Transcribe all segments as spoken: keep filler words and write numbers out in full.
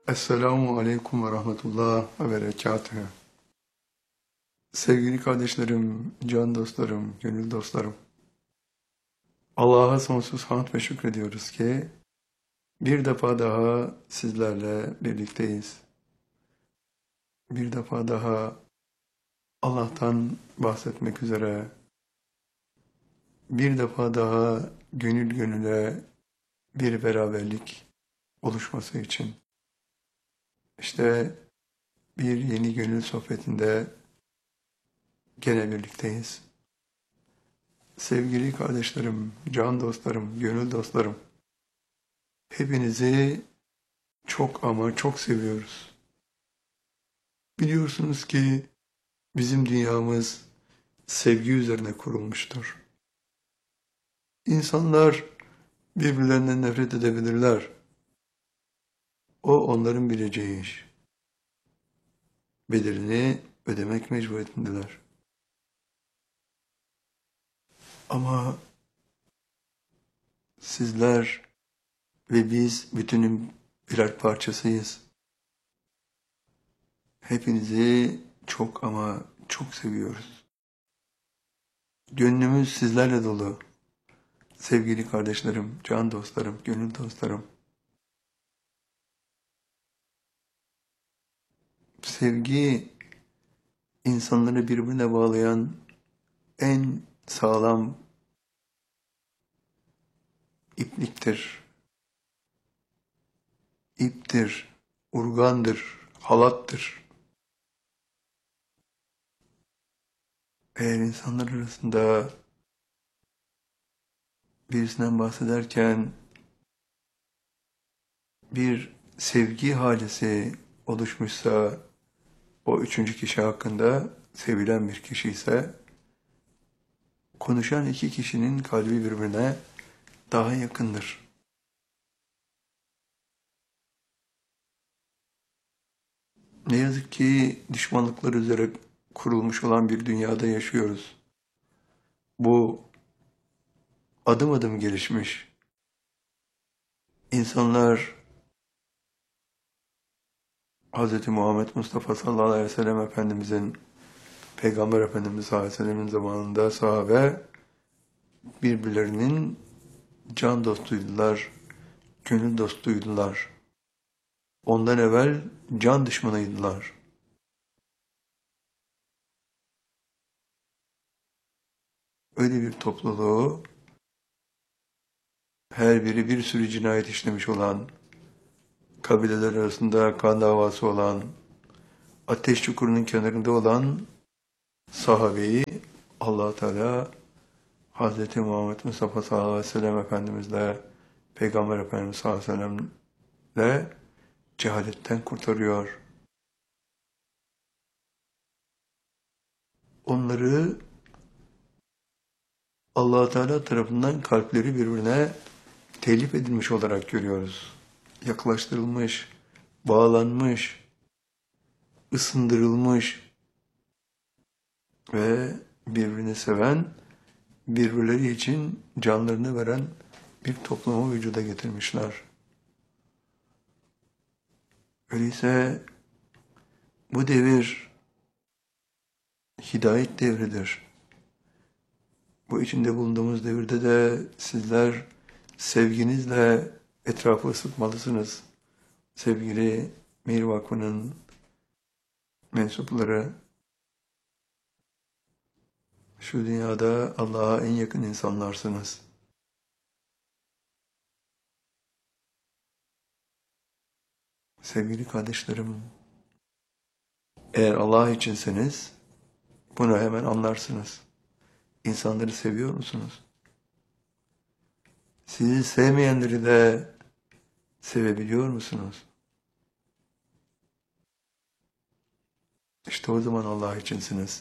Esselamu Aleyküm ve Rahmetullah ve Berekatühü. Sevgili kardeşlerim, can dostlarım, gönül dostlarım. Allah'a sonsuz hamd ve şükrediyoruz ki bir defa daha sizlerle birlikteyiz. Bir defa daha Allah'tan bahsetmek üzere, bir defa daha gönül gönüle bir beraberlik oluşması için. İşte bir yeni gönül sohbetinde gene birlikteyiz. Sevgili kardeşlerim, can dostlarım, gönül dostlarım, hepinizi çok ama çok seviyoruz. Biliyorsunuz ki bizim dünyamız sevgi üzerine kurulmuştur. İnsanlar birbirlerinden nefret edebilirler. O onların bileceği iş. Bedelini ödemek mecburiyetindeler. Ama sizler ve biz bütünün birer parçasıyız. Hepinizi çok ama çok seviyoruz. Gönlümüz sizlerle dolu. Sevgili kardeşlerim, can dostlarım, gönül dostlarım. Sevgi, insanları birbirine bağlayan en sağlam ipliktir, iptir, urgandır, halattır. Eğer insanlar arasında birisinden bahsederken bir sevgi halisi oluşmuşsa, o üçüncü kişi hakkında sevilen bir kişi ise, konuşan iki kişinin kalbi birbirine daha yakındır. Ne yazık ki düşmanlıklar üzere kurulmuş olan bir dünyada yaşıyoruz. Bu adım adım gelişmiş. İnsanlar Hz. Muhammed Mustafa sallallahu aleyhi ve sellem Efendimizin, Peygamber Efendimiz sallallahu aleyhi ve sellemin zamanında sahabe birbirlerinin can dostuydular, gönül dostuydular. Ondan evvel can düşmanıydılar. Öyle bir topluluğu, her biri bir sürü cinayet işlemiş olan, kabileler arasında kan davası olan, ateş çukurunun kenarında olan sahabeyi Allah Teala Hz. Muhammed Mustafa sallallahu aleyhi ve sellem Efendimizle, Peygamber Efendimiz sallallahu aleyhi ve sellemle cehaletten kurtarıyor. Onları Allah Teala tarafından kalpleri birbirine telif edilmiş olarak görüyoruz. Yaklaştırılmış, bağlanmış, ısındırılmış ve birbirini seven, birbirleri için canlarını veren bir toplumu vücuda getirmişler. Öyleyse bu devir hidayet devridir. Bu içinde bulunduğumuz devirde de sizler sevginizle etrafı ısıtmalısınız. Sevgili Mir Vakfı'nın mensupları, şu dünyada Allah'a en yakın insanlarsınız. Sevgili kardeşlerim, eğer Allah içinseniz bunu hemen anlarsınız. İnsanları seviyor musunuz? Sizi sevmeyenleri de sevebiliyor musunuz? İşte o zaman Allah içinsiniz.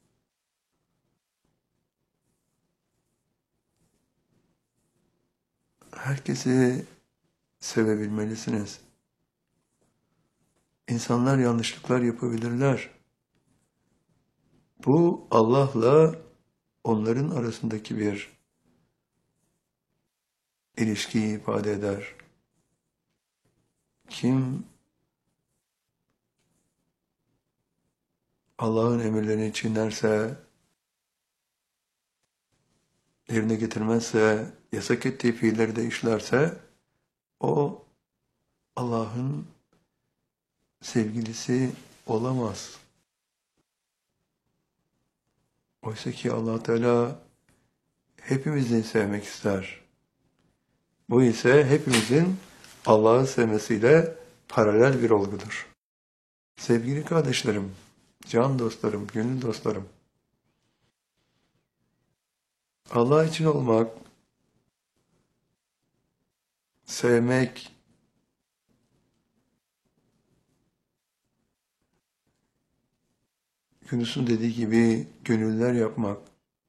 Herkesi sevebilmelisiniz. İnsanlar yanlışlıklar yapabilirler. Bu Allah'la onların arasındaki bir ilişkiyi ifade eder. Kim Allah'ın emirlerini çiğnerse, yerine getirmezse, yasak ettiği fiilleri de işlerse, o Allah'ın sevgilisi olamaz. Oysa ki Allah Teala hepimizi sevmek ister. Bu ise hepimizin Allah'ı sevmesiyle paralel bir olgudur. Sevgili kardeşlerim, can dostlarım, gönül dostlarım, Allah için olmak, sevmek, Yunus'un dediği gibi gönüller yapmak,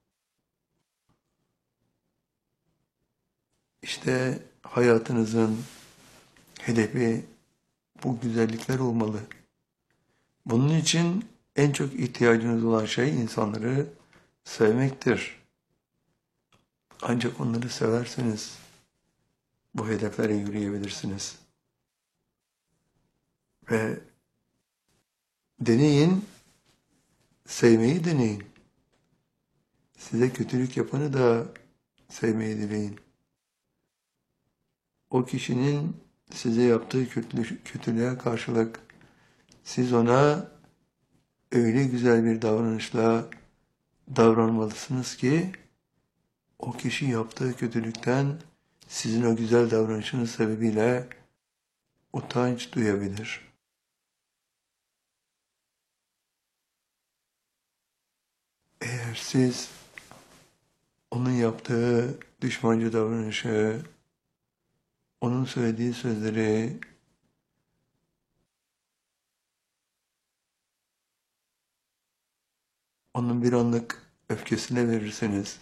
işte hayatınızın hedefi bu güzellikler olmalı. Bunun için en çok ihtiyacınız olan şey insanları sevmektir. Ancak onları severseniz bu hedeflere yürüyebilirsiniz. Ve deneyin, sevmeyi deneyin. Size kötülük yapanı da sevmeyi dileyin. O kişinin size yaptığı kötülük, kötülüğe karşılık siz ona öyle güzel bir davranışla davranmalısınız ki o kişi yaptığı kötülükten sizin o güzel davranışınız sebebiyle utanç duyabilir. Eğer siz onun yaptığı düşmanca davranışı, onun söylediği sözleri onun bir anlık öfkesine verirseniz,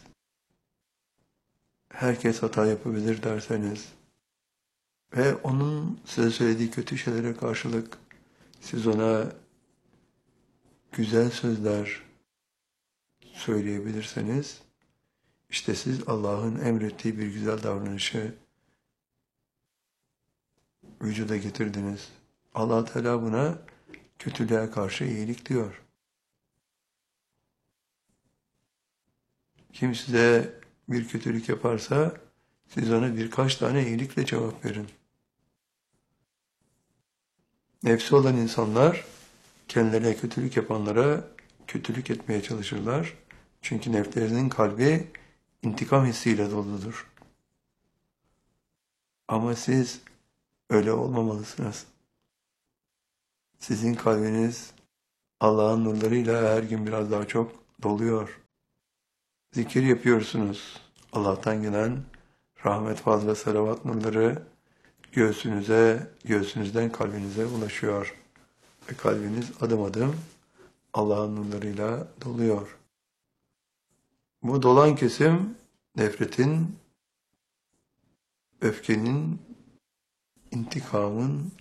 herkes hata yapabilir derseniz ve onun size söylediği kötü şeylere karşılık siz ona güzel sözler söyleyebilirseniz, işte siz Allah'ın emrettiği bir güzel davranışı vücuda getirdiniz. Allah Teala buna kötülüğe karşı iyilik diyor. Kim size bir kötülük yaparsa siz ona birkaç tane iyilikle cevap verin. Nefsi olan insanlar kendilerine kötülük yapanlara kötülük etmeye çalışırlar. Çünkü nefslerinin kalbi intikam hissiyle doludur. Ama siz öyle olmamalısınız. Sizin kalbiniz Allah'ın nurlarıyla her gün biraz daha çok doluyor. Zikir yapıyorsunuz. Allah'tan gelen rahmet, fazla salavat nurları göğsünüze, göğsünüzden kalbinize ulaşıyor. Ve kalbiniz adım adım Allah'ın nurlarıyla doluyor. Bu dolan kesim nefretin, öfkenin, intikamın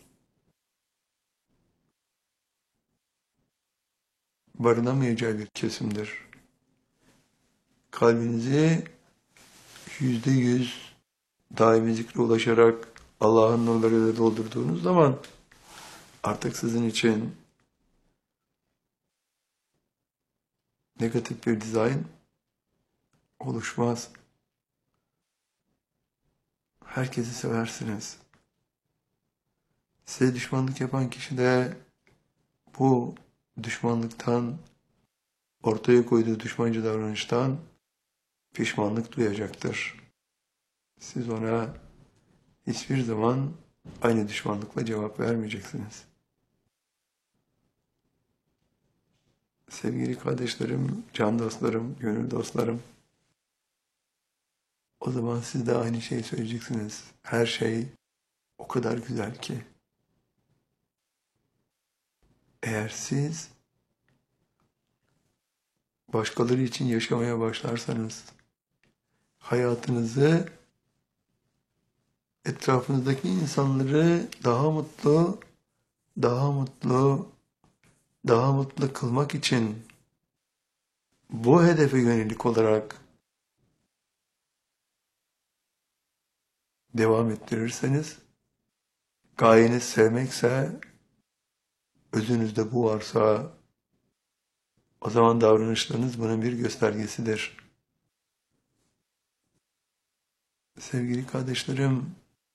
barınamayacağı bir kesimdir. Kalbinizi yüzde yüz daimi zikre ulaşarak Allah'ın nurlarıyla doldurduğunuz zaman artık sizin için negatif bir dizayn oluşmaz. Herkesi seversiniz. Size düşmanlık yapan kişi de bu düşmanlıktan, ortaya koyduğu düşmanca davranıştan pişmanlık duyacaktır. Siz ona hiçbir zaman aynı düşmanlıkla cevap vermeyeceksiniz. Sevgili kardeşlerim, can dostlarım, gönül dostlarım, o zaman siz de aynı şeyi söyleyeceksiniz. Her şey o kadar güzel ki. Eğer siz başkaları için yaşamaya başlarsanız, hayatınızı, etrafınızdaki insanları daha mutlu, daha mutlu, daha mutlu kılmak için bu hedefe yönelik olarak devam ettirirseniz, gayeniz sevmekse, özünüzde bu varsa, O zaman davranışlarınız bunun bir göstergesidir. Sevgili kardeşlerim,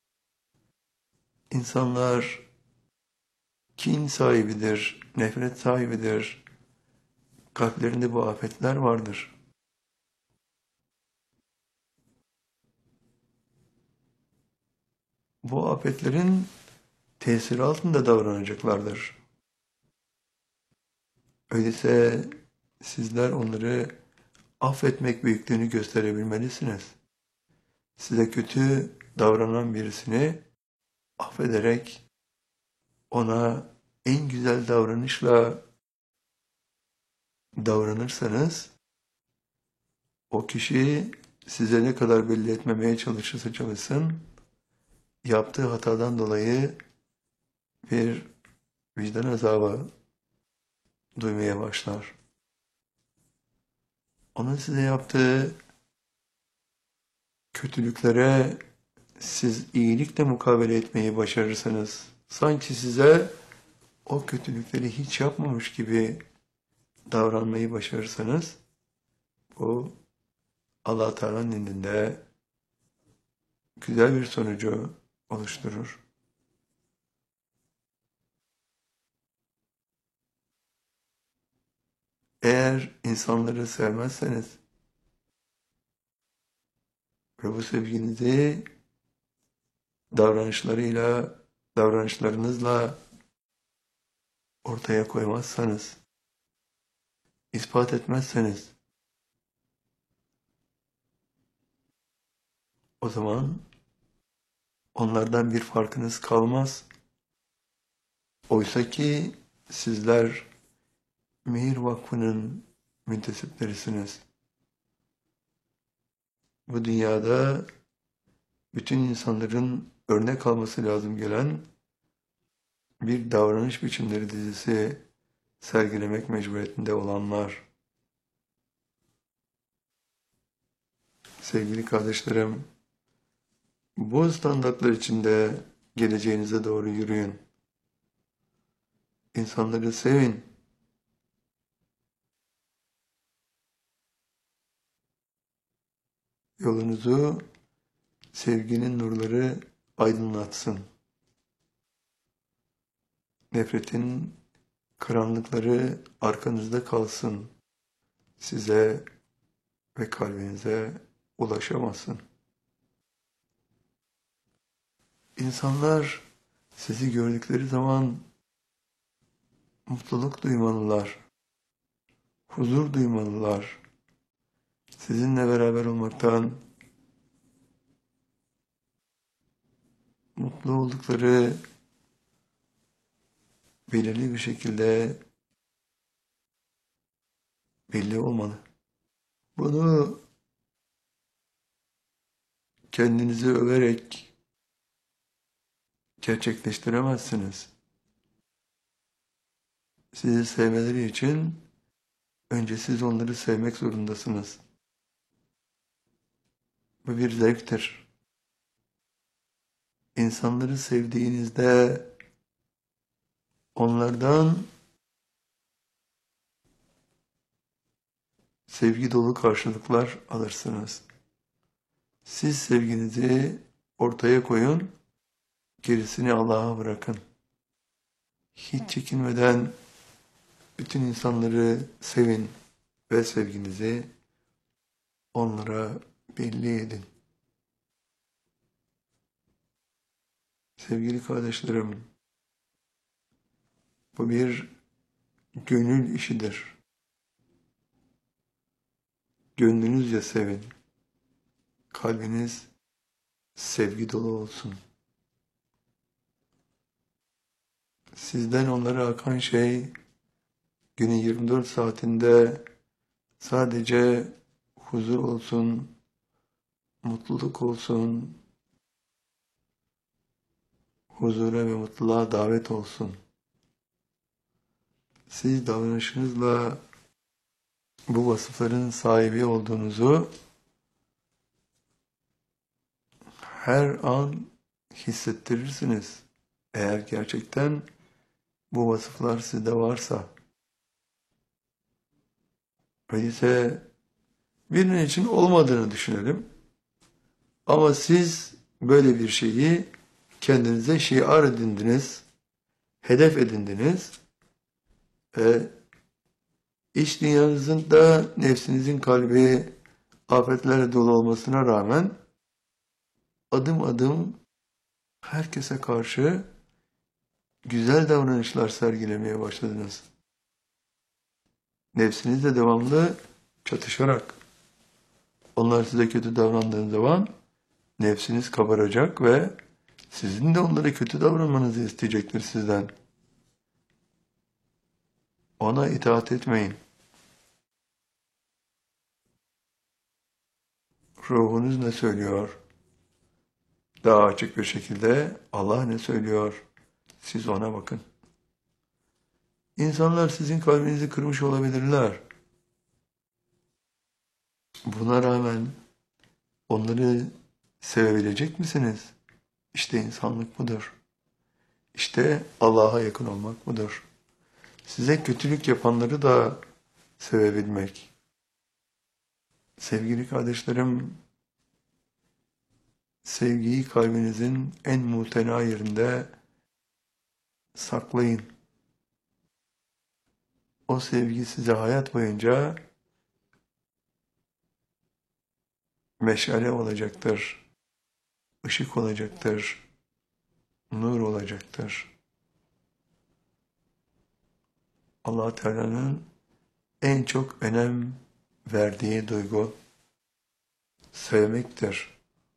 insanlar kin sahibidir, nefret sahibidir. Kalplerinde bu afetler vardır. Bu afetlerin tesiri altında davranacaklardır. Öyleyse sizler onları affetmek büyüklüğünü gösterebilmelisiniz. Size kötü davranan birisini affederek ona en güzel davranışla davranırsanız, o kişi size ne kadar belli etmemeye çalışırsa çalışsın, yaptığı hatadan dolayı bir vicdan azabı duymaya başlar. Onun size yaptığı kötülüklere siz iyilikle mukabele etmeyi başarırsanız, sanki size o kötülükleri hiç yapmamış gibi davranmayı başarırsanız, bu Allah Teala'nın indinde güzel bir sonucu oluşturur. Eğer insanları sevmezseniz ve bu sevginizi davranışlarıyla, davranışlarınızla ortaya koymazsanız, ispat etmezseniz, o zaman onlardan bir farkınız kalmaz. Oysa ki sizler Mihir Vakfı'nın müntesiplerisiniz. Bu dünyada bütün insanların örnek alması lazım gelen bir davranış biçimleri dizisi sergilemek mecburiyetinde olanlar. Sevgili kardeşlerim, bu standartlar içinde geleceğinize doğru yürüyün. İnsanları sevin. Yolunuzu sevginin nurları aydınlatsın. Nefretin karanlıkları arkanızda kalsın. Size ve kalbinize ulaşamasın. İnsanlar sizi gördükleri zaman mutluluk duymalılar, huzur duymalılar. Sizinle beraber olmaktan mutlu oldukları belirli bir şekilde belli olmalı. Bunu kendinizi överek gerçekleştiremezsiniz. Sizi sevmeleri için önce siz onları sevmek zorundasınız. Bu bir zevktir. İnsanları sevdiğinizde onlardan sevgi dolu karşılıklar alırsınız. Siz sevginizi ortaya koyun, gerisini Allah'a bırakın. Hiç çekinmeden bütün insanları sevin ve sevginizi onlara belli edin. Sevgili kardeşlerim, bu bir gönül işidir. Gönlünüzce sevin. Kalbiniz sevgi dolu olsun. Sizden onlara akan şey günün yirmi dört saatinde sadece huzur olsun, mutluluk olsun, huzura ve mutluluğa davet olsun. Siz davranışınızla bu vasıfların sahibi olduğunuzu her an hissettirirsiniz. Eğer gerçekten bu vasıflar sizde varsa. Öyleyse birinin için olmadığını düşünelim. Ama siz böyle bir şeyi kendinize şiar edindiniz, hedef edindiniz. Ve iç dünyanızın da nefsinizin kalbi afetlerle dolu olmasına rağmen adım adım herkese karşı güzel davranışlar sergilemeye başladınız. Nefsinizle devamlı çatışarak. Onlar size kötü davrandığın zaman nefsiniz kabaracak ve sizin de onlara kötü davranmanızı isteyecektir sizden. Ona itaat etmeyin. Ruhunuz ne söylüyor? Daha açık bir şekilde Allah ne söylüyor? Siz ona bakın. İnsanlar sizin kalbinizi kırmış olabilirler. Buna rağmen onları sevebilecek misiniz? İşte insanlık budur. İşte Allah'a yakın olmak budur. Size kötülük yapanları da sevebilmek. Sevgili kardeşlerim, sevgiyi kalbinizin en muhtena yerinde saklayın. O sevgi size hayat boyunca meşale olacaktır, ışık olacaktır, nur olacaktır. Allah Teala'nın en çok önem verdiği duygu sevmektir.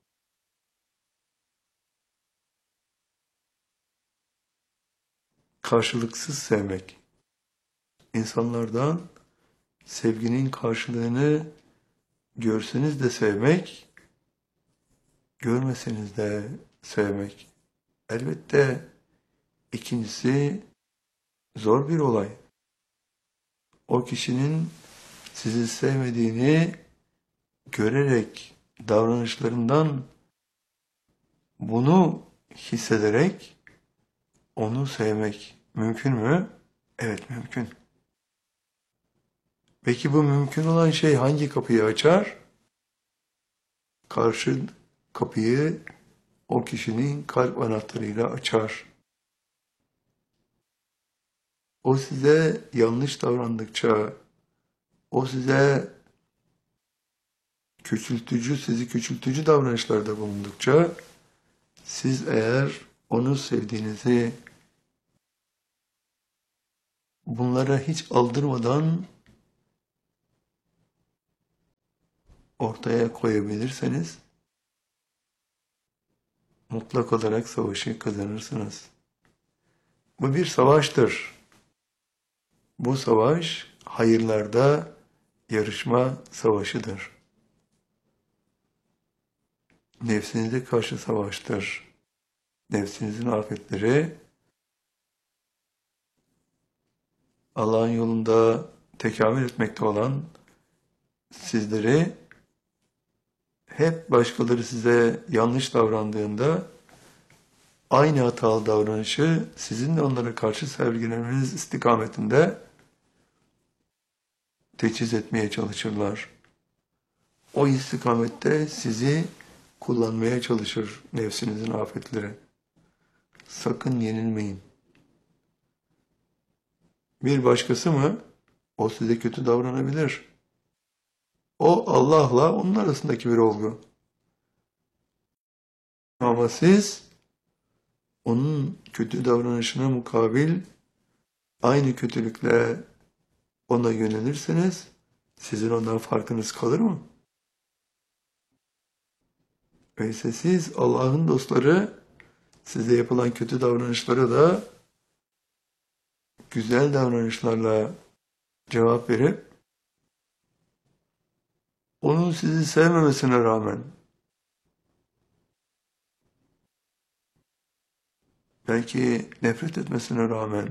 Karşılıksız sevmek. İnsanlardan sevginin karşılığını görseniz de sevmek, görmeseniz de sevmek. Elbette ikincisi zor bir olay. O kişinin sizi sevmediğini görerek, davranışlarından bunu hissederek onu sevmek mümkün mü? Evet, mümkün. Peki bu mümkün olan şey hangi kapıyı açar? Karşı kapıyı o kişinin kalp anahtarıyla açar. O size yanlış davrandıkça, o size küçültücü, sizi küçültücü davranışlarda bulundukça, siz eğer onu sevdiğinizi bunlara hiç aldırmadan ortaya koyabilirseniz, mutlak olarak savaşı kazanırsınız. Bu bir savaştır. Bu savaş hayırlarda yarışma savaşıdır. Nefsinize karşı savaştır. Nefsinizin afetleri Allah'ın yolunda tekamül etmekte olan sizleri hep başkaları size yanlış davrandığında aynı hatalı davranışı sizin de onlara karşı sergilemeniz istikametinde teçhiz etmeye çalışırlar. O istikamette sizi kullanmaya çalışır nefsinizin afetleri. Sakın yenilmeyin. Bir başkası mı? O size kötü davranabilir. O Allah'la onun arasındaki bir olgu. Ama siz onun kötü davranışına mukabil aynı kötülükle ona yönelirseniz sizin ondan farkınız kalır mı? Öyleyse siz Allah'ın dostları size yapılan kötü davranışlara da güzel davranışlarla cevap verip onun sizi sevmemesine rağmen belki nefret etmesine rağmen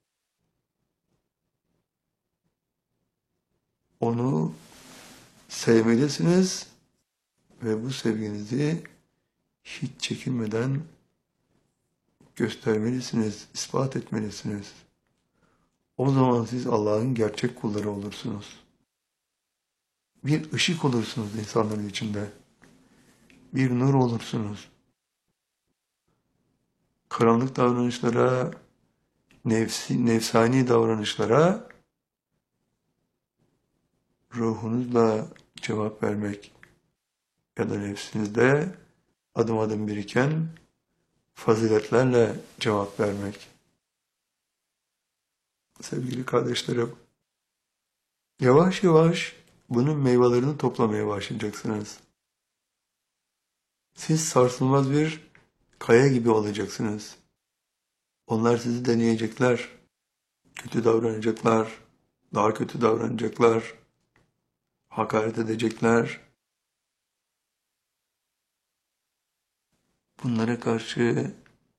onu sevmelisiniz ve bu sevginizi hiç çekinmeden göstermelisiniz, ispat etmelisiniz. O zaman siz Allah'ın gerçek kulları olursunuz. Bir ışık olursunuz insanların içinde. Bir nur olursunuz. Karanlık davranışlara, nefsi, nefsani davranışlara ruhunuzla cevap vermek ya da nefsinizde adım adım biriken faziletlerle cevap vermek. Sevgili kardeşlerim, yavaş yavaş bunun meyvelerini toplamaya başlayacaksınız. Siz sarsılmaz bir kaya gibi olacaksınız. Onlar sizi deneyecekler, kötü davranacaklar, daha kötü davranacaklar, hakaret edecekler. Bunlara karşı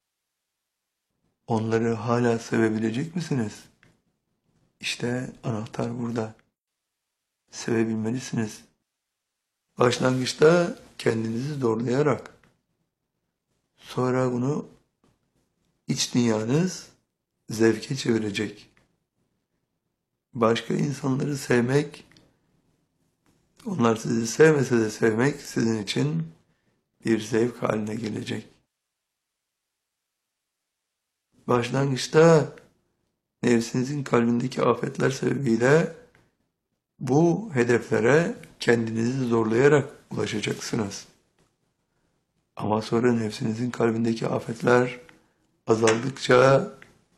onları hala sevebilecek misiniz? İşte anahtar burada. Sevebilmelisiniz. Başlangıçta kendinizi zorlayarak, sonra bunu iç dünyanız zevke çevirecek. Başka insanları sevmek, onlar sizi sevmese de sevmek sizin için bir zevk haline gelecek. Başlangıçta nefsinizin kalbindeki afetler sebebiyle bu hedeflere kendinizi zorlayarak ulaşacaksınız. Ama sonra nefsinizin kalbindeki afetler azaldıkça,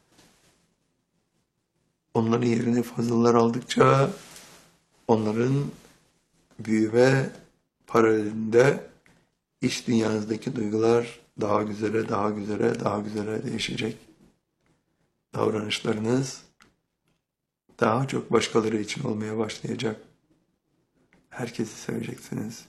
onların yerini fazlalar aldıkça, onların büyüme paralelinde iç dünyanızdaki duygular daha güzele, daha güzele, daha güzele değişecek. Davranışlarınız daha çok başkaları için olmaya başlayacak. Herkesi seveceksiniz.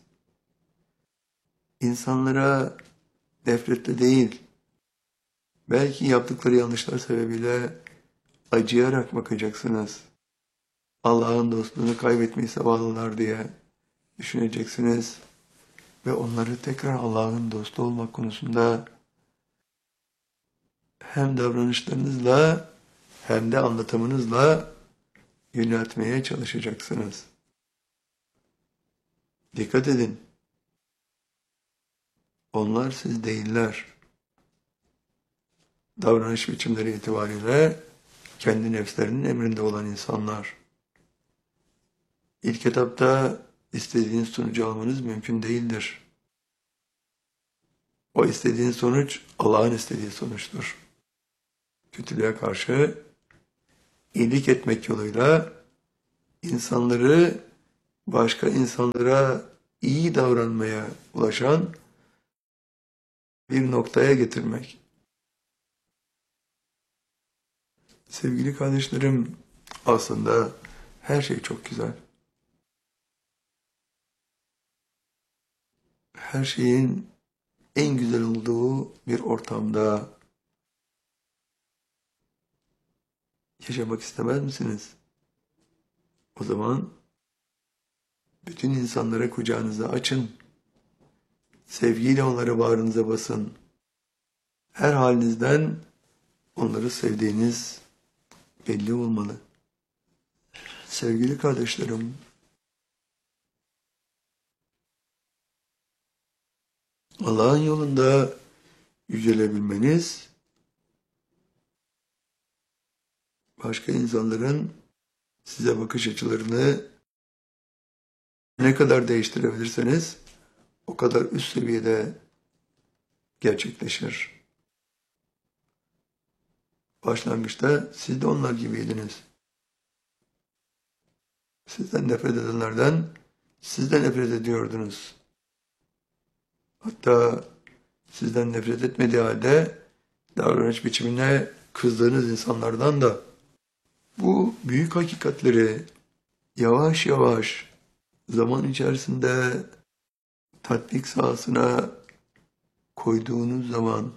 İnsanlara nefretle değil, belki yaptıkları yanlışlar sebebiyle acıyarak bakacaksınız. Allah'ın dostluğunu kaybetmeyi sabahlılar diye düşüneceksiniz. Ve onları tekrar Allah'ın dostu olmak konusunda hem davranışlarınızla hem de anlatımınızla yöneltmeye çalışacaksınız. Dikkat edin. Onlar siz değiller. Davranış biçimleri itibariyle kendi nefslerinin emrinde olan insanlar. İlk etapta istediğiniz sonucu almanız mümkün değildir. O istediğiniz sonuç Allah'ın istediği sonuçtur. Kötülüğe karşı iyilik etmek yoluyla insanları başka insanlara iyi davranmaya ulaşan bir noktaya getirmek. Sevgili kardeşlerim, aslında her şey çok güzel. Her şeyin en güzel olduğu bir ortamda yaşamak istemez misiniz? O zaman bütün insanlara kucağınızı açın. Sevgiyle onları bağrınıza basın. Her halinizden onları sevdiğiniz belli olmalı. Sevgili kardeşlerim, Allah'ın yolunda yücelebilmeniz, başka insanların size bakış açılarını ne kadar değiştirebilirseniz o kadar üst seviyede gerçekleşir. Başlangıçta siz de onlar gibiydiniz. Sizden nefret edenlerden siz de nefret ediyordunuz. Hatta sizden nefret etmediği halde davranış biçimine kızdığınız insanlardan da bu büyük hakikatleri yavaş yavaş zaman içerisinde tatbik sahasına koyduğunuz zaman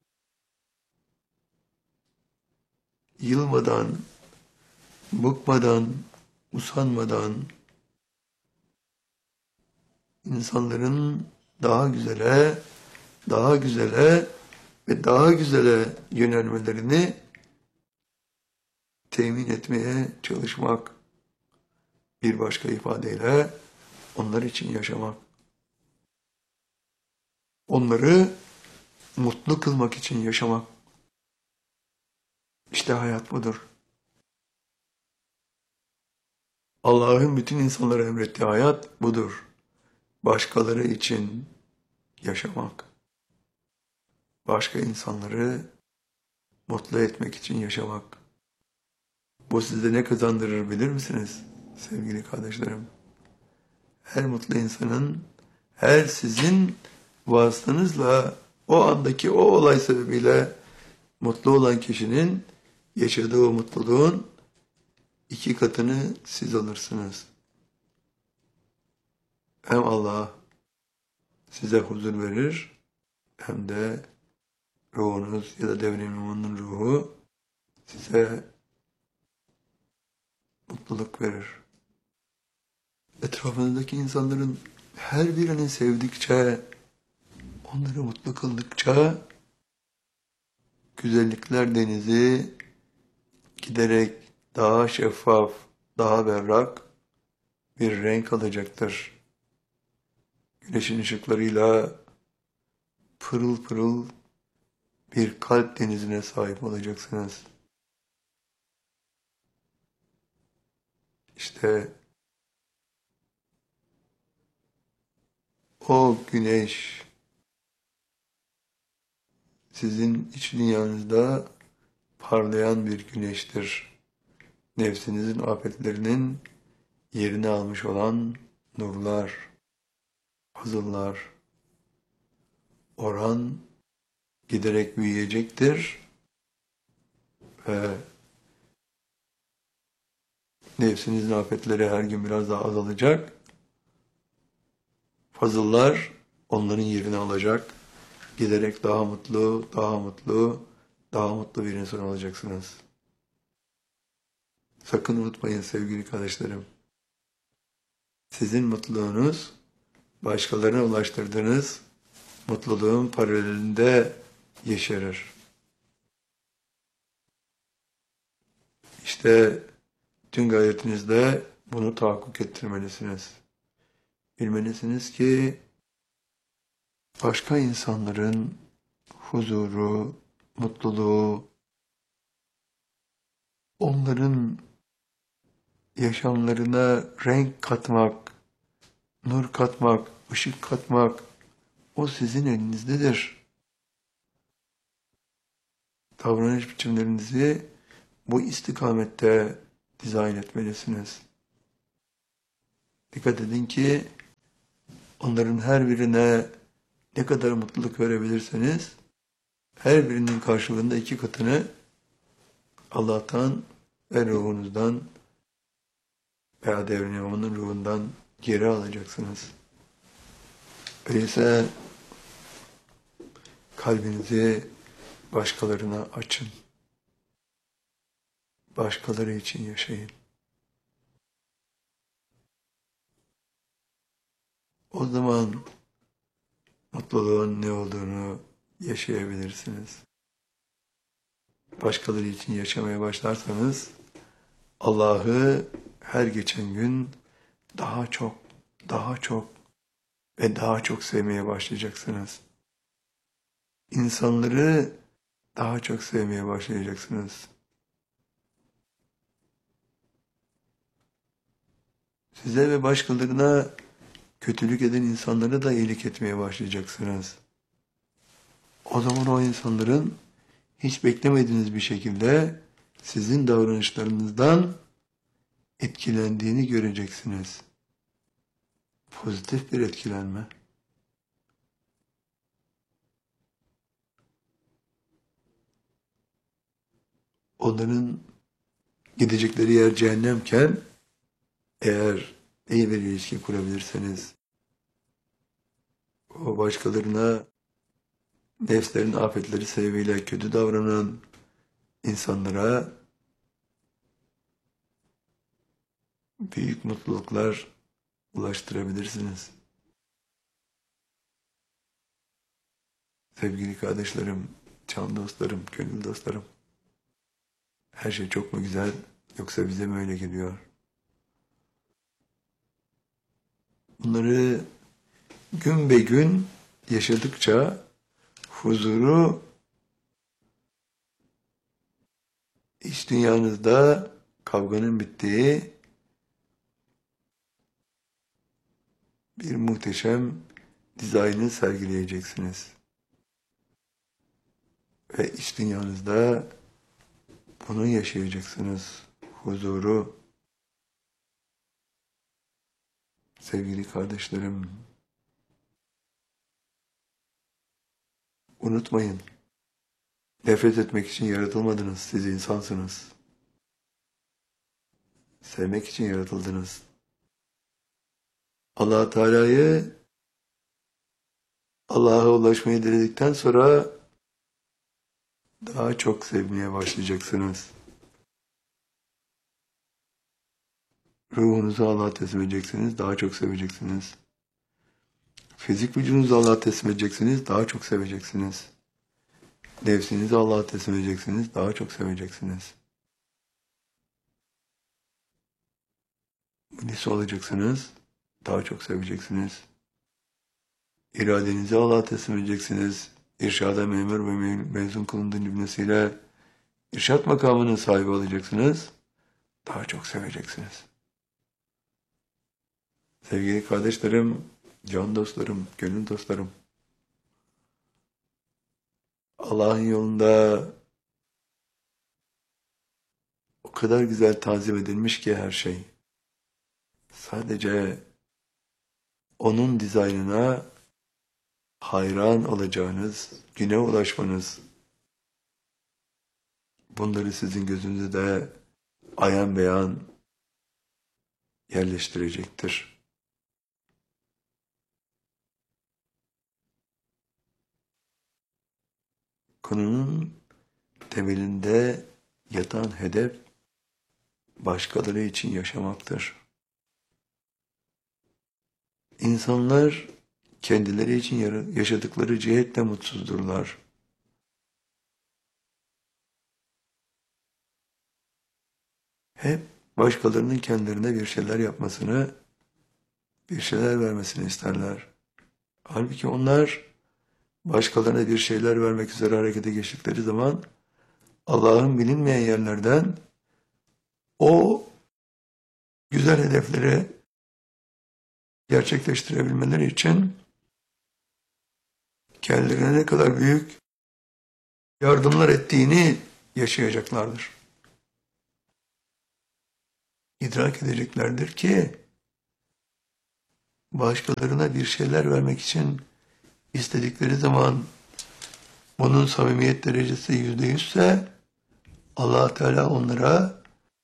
yılmadan, bıkmadan, usanmadan insanların daha güzele, daha güzele ve daha güzele yönelmelerini temin etmeye çalışmak, bir başka ifadeyle onlar için yaşamak, onları mutlu kılmak için yaşamak. İşte hayat budur. Allah'ın bütün insanlara emrettiği hayat budur. Başkaları için yaşamak. Başka insanları mutlu etmek için yaşamak. Bu size ne kazandırır bilir misiniz sevgili kardeşlerim? Her mutlu insanın, her sizin vasıtanızla o andaki o olay sebebiyle mutlu olan kişinin yaşadığı o mutluluğun iki katını siz alırsınız. Hem Allah size huzur verir, hem de ruhunuz ya da devrimin ruhu size mutluluk verir. Etrafınızdaki insanların her birini sevdikçe, onları mutlu kıldıkça güzellikler denizi giderek daha şeffaf, daha berrak bir renk alacaktır. Güneşin ışıklarıyla pırıl pırıl bir kalp denizine sahip olacaksınız. İşte o güneş sizin iç dünyanızda parlayan bir güneştir. Nefsinizin afetlerinin yerini almış olan nurlar, fazıllar, oran giderek büyüyecektir ve nefsinizin afetleri her gün biraz daha azalacak. Fazıllar onların yerini alacak. Giderek daha mutlu, daha mutlu, daha mutlu bir insan olacaksınız. Sakın unutmayın sevgili kardeşlerim. Sizin mutluluğunuz, başkalarına ulaştırdığınız mutluluğun paralelinde yeşerir. İşte tüm gayretinizle bunu tahakkuk ettirmelisiniz. Bilmelisiniz ki başka insanların huzuru, mutluluğu, onların yaşamlarına renk katmak, nur katmak, ışık katmak, o sizin elinizdedir. Davranış biçimlerinizi bu istikamette dizayn etmelisiniz. Dikkat edin ki onların her birine ne kadar mutluluk verebilirseniz her birinin karşılığında iki katını Allah'tan ve ruhunuzdan veya devrin imamının ruhundan geri alacaksınız. Öyleyse kalbinizi başkalarına açın. Başkaları için yaşayın. O zaman mutluluğun ne olduğunu yaşayabilirsiniz. Başkaları için yaşamaya başlarsanız Allah'ı her geçen gün daha çok, daha çok ve daha çok sevmeye başlayacaksınız. İnsanları daha çok sevmeye başlayacaksınız. Size ve başkalarına kötülük eden insanlara da iyilik etmeye başlayacaksınız. O zaman o insanların hiç beklemediğiniz bir şekilde sizin davranışlarınızdan etkilendiğini göreceksiniz. Pozitif bir etkilenme. Onların gidecekleri yer cehennemken eğer iyi bir ilişki kurabilirseniz o başkalarına nefslerin afetleri sebebiyle kötü davranan insanlara büyük mutluluklar ulaştırabilirsiniz. Sevgili kardeşlerim, can dostlarım, gönül dostlarım. Her şey çok mu güzel yoksa bize mi öyle geliyor? Bunları gün be gün yaşadıkça huzuru iç dünyanızda kavganın bittiği bir muhteşem dizaynı sergileyeceksiniz. Ve iç dünyanızda bunu yaşayacaksınız. Huzuru. Sevgili kardeşlerim, unutmayın. Nefret etmek için yaratılmadınız. Siz insansınız. Sevmek için yaratıldınız. Allah Teala'yı Allah'a ulaşmayı diledikten sonra daha çok sevmeye başlayacaksınız. Ruhunuzu Allah'a teslim edeceksiniz, daha çok seveceksiniz. Fizik vücudunuzu Allah'a teslim edeceksiniz, daha çok seveceksiniz. Nefsinizi Allah'a teslim edeceksiniz, daha çok seveceksiniz. Birisi olacaksınız, daha çok seveceksiniz. İradenizi Allah'a teslim edeceksiniz. İrşada memur ve mezun kılındığı cümlesiyle irşat makamının sahibi olacaksınız, daha çok seveceksiniz. Sevgili kardeşlerim, can dostlarım, gönül dostlarım, Allah'ın yolunda o kadar güzel tanzim edilmiş ki her şey. Sadece onun dizaynına hayran olacağınız, güne ulaşmanız, bunları sizin gözünüze de ayan beyan yerleştirecektir. Konunun temelinde yatan hedef başkaları için yaşamaktır. İnsanlar kendileri için yaşadıkları cihetle mutsuzdurlar. Hep başkalarının kendilerine bir şeyler yapmasını, bir şeyler vermesini isterler. Halbuki onlar başkalarına bir şeyler vermek üzere harekete geçtikleri zaman Allah'ın bilinmeyen yerlerden o güzel hedefleri gerçekleştirebilmeleri için kendilerine ne kadar büyük yardımlar ettiğini yaşayacaklardır. İdrak edeceklerdir ki başkalarına bir şeyler vermek için istedikleri zaman bunun samimiyet derecesi yüzde yüzse Allah Teala onlara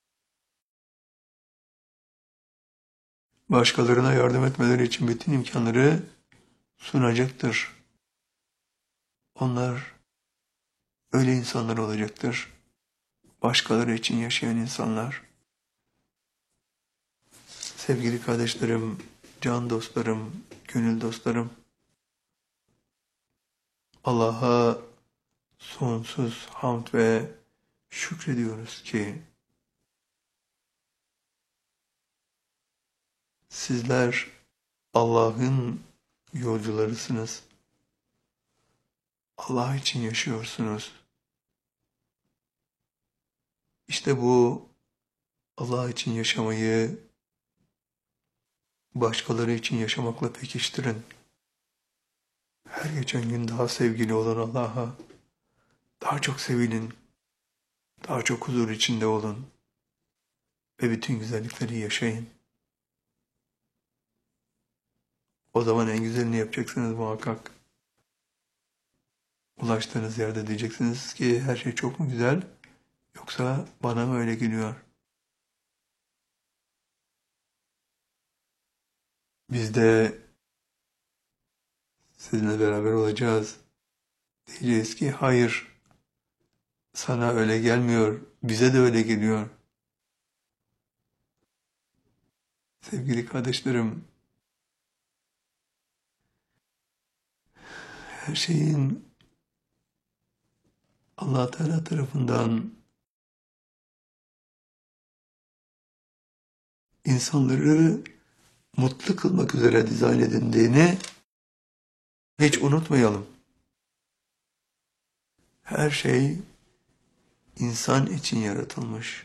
başkalarına yardım etmeleri için bütün imkanları sunacaktır. Onlar öyle insanlar olacaktır. Başkaları için yaşayan insanlar. Sevgili kardeşlerim, can dostlarım, gönül dostlarım, Allah'a sonsuz hamd ve şükrediyoruz ki sizler Allah'ın yolcularısınız. Allah için yaşıyorsunuz. İşte bu Allah için yaşamayı başkaları için yaşamakla pekiştirin. Her geçen gün daha sevgili olun Allah'a. Daha çok sevilin. Daha çok huzur içinde olun. Ve bütün güzellikleri yaşayın. O zaman en güzelini yapacaksınız muhakkak. Ulaştığınız yerde diyeceksiniz ki her şey çok mu güzel? Yoksa bana mı öyle geliyor? Biz de sizinle beraber olacağız. Diyeceğiz ki hayır, sana öyle gelmiyor, bize de öyle geliyor. Sevgili kardeşlerim, her şeyin Allah Teala tarafından insanları mutlu kılmak üzere dizayn edildiğini hiç unutmayalım. Her şey insan için yaratılmış.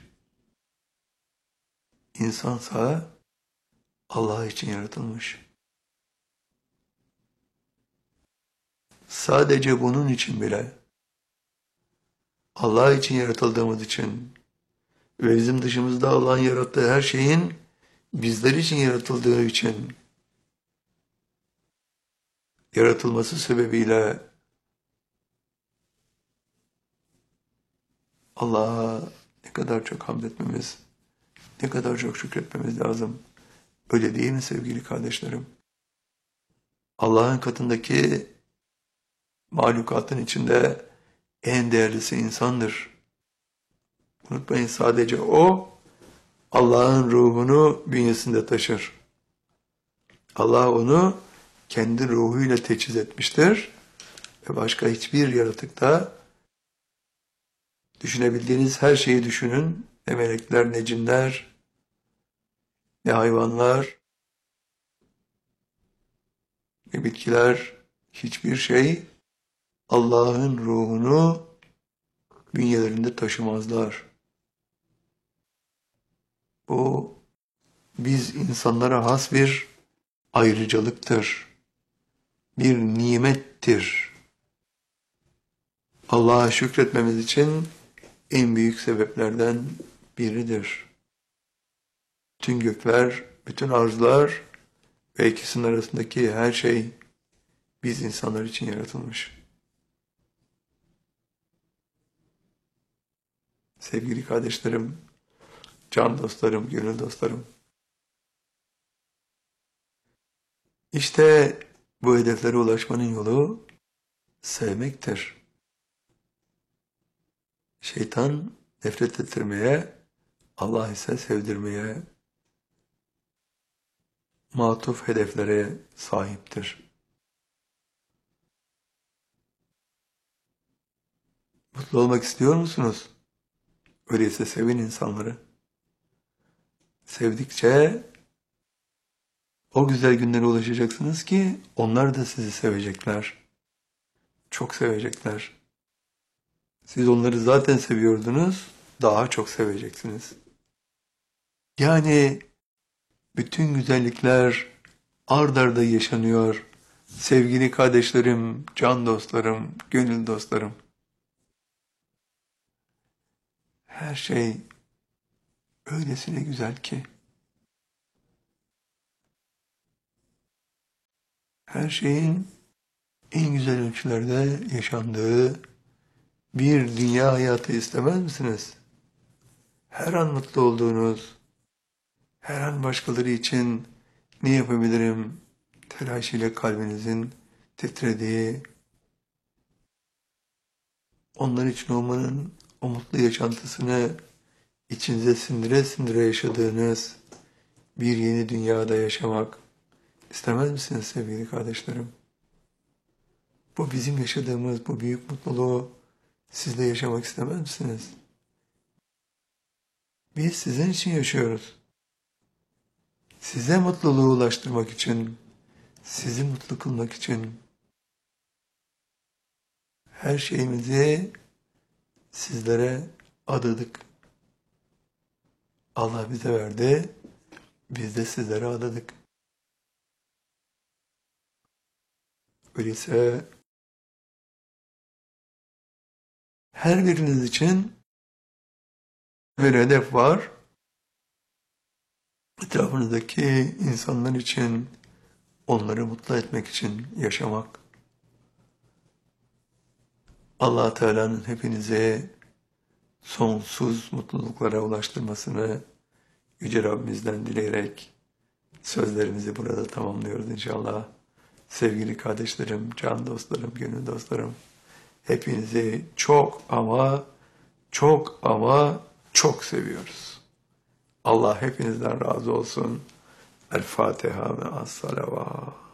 İnsansa Allah için yaratılmış. Sadece bunun için bile, Allah için yaratıldığımız için ve bizim dışımızda Allah'ın yarattığı her şeyin bizler için yaratıldığı için yaratılması sebebiyle Allah'a ne kadar çok hamd etmemiz, ne kadar çok şükretmemiz lazım. Öyle değil mi sevgili kardeşlerim? Allah'ın katındaki mahlukatın içinde en değerlisi insandır. Unutmayın, sadece o Allah'ın ruhunu bünyesinde taşır. Allah onu kendi ruhuyla teçhiz etmiştir ve başka hiçbir yaratıkta düşünebildiğiniz her şeyi düşünün. Ne melekler, ne cinler, ne hayvanlar, ne bitkiler, hiçbir şey Allah'ın ruhunu bünyelerinde taşımazlar. Bu biz insanlara has bir ayrıcalıktır, bir nimettir. Allah'a şükretmemiz için en büyük sebeplerden biridir. Bütün gökler, bütün arzlar ve ikisinin arasındaki her şey biz insanlar için yaratılmış. Sevgili kardeşlerim, can dostlarım, gönül dostlarım. İşte bu hedeflere ulaşmanın yolu sevmektir. Şeytan nefret ettirmeye, Allah ise sevdirmeye, matuf hedeflere sahiptir. Mutlu olmak istiyor musunuz? Öyleyse sevin insanları. Sevdikçe o güzel günlere ulaşacaksınız ki onlar da sizi sevecekler. Çok sevecekler. Siz onları zaten seviyordunuz, daha çok seveceksiniz. Yani bütün güzellikler ard arda yaşanıyor. Sevgili kardeşlerim, can dostlarım, gönül dostlarım. Her şey öylesine güzel ki. Her şeyin en güzel ölçülerde yaşandığı bir dünya hayatı istemez misiniz? Her an mutlu olduğunuz, her an başkaları için ne yapabilirim telaşıyla kalbinizin titrediği, onlar için olmanın o mutlu yaşantısını içinize sindire sindire yaşadığınız bir yeni dünyada yaşamak istemez misiniz sevgili kardeşlerim? Bu bizim yaşadığımız bu büyük mutluluğu siz de yaşamak istemez misiniz? Biz sizin için yaşıyoruz. Size mutluluğu ulaştırmak için, sizi mutlu kılmak için her şeyimizi sizlere adadık. Allah bize verdi, biz de sizlere adadık. Öyleyse her biriniz için bir hedef var. Etrafınızdaki insanlar için, onları mutlu etmek için yaşamak. Allah Teala'nın hepinize sonsuz mutluluklara ulaştırmasını Yüce Rabbimizden dileyerek sözlerimizi burada tamamlıyoruz inşallah. Sevgili kardeşlerim, can dostlarım, gönül dostlarım, hepinizi çok ama çok ama çok seviyoruz. Allah hepinizden razı olsun. El Fatiha ve as-salavat.